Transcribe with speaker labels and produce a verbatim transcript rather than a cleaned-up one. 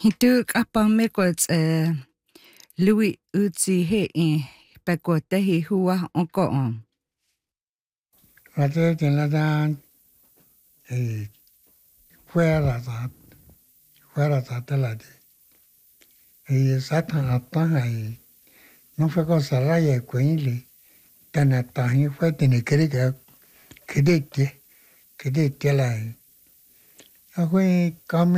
Speaker 1: Hitu kapa mekots eh Louis Uzi he in pekote hi hua onko on.
Speaker 2: Wate tena dan eh fuera ta fuera ta tela de. E satan atan ai no fue cosa raya cuenle. Tana tahi fue tene kere que kedete kedete la. A fue